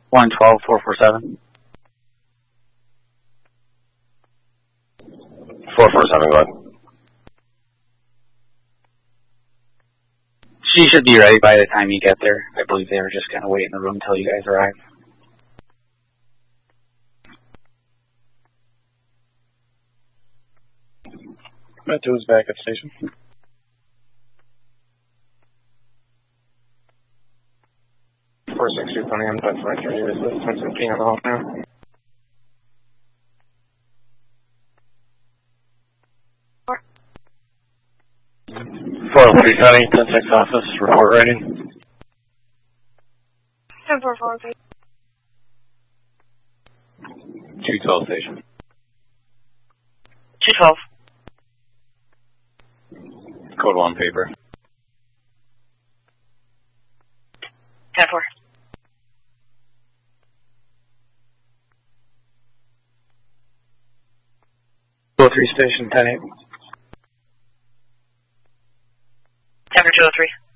112, 447. 447, go ahead. She should be ready by the time you get there. I believe they were just going to wait in the room until you guys arrive. Met 2 is back at station. Four 620, I'm done for entry. This is 1015 on the hall now. County, 10-6 office, report writing. 10-4-4-3. 212 station. 212. Code 1 paper. 10-4. Code 3 station, 10-8. 10-4-203.